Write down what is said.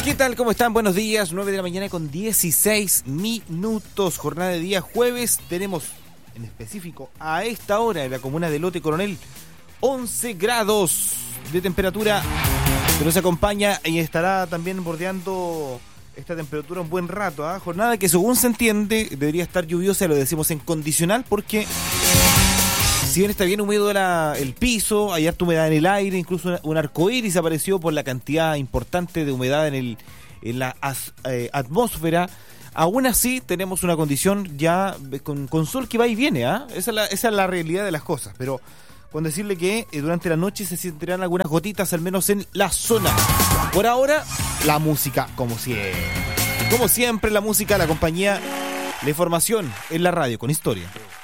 ¿Qué tal? ¿Cómo están? Buenos días, 9 de la mañana con 16 minutos, jornada de día jueves. Tenemos en específico a esta hora en la comuna de Lote Coronel 11 grados de temperatura, que nos acompaña y estará también bordeando esta temperatura un buen rato, ¿eh? Jornada que, según se entiende, debería estar lluviosa, lo decimos en condicional, porque si bien está bien húmedo el piso, hay harta humedad en el aire, incluso un arcoíris apareció por la cantidad importante de humedad en la atmósfera. Aún así tenemos una condición ya con sol que va y viene, ¿eh? Esa es la realidad de las cosas, pero con decirle que durante la noche se sentirán algunas gotitas, al menos en la zona. Por ahora, la música, como siempre. Como siempre, la música, la compañía, la información en la radio con historia.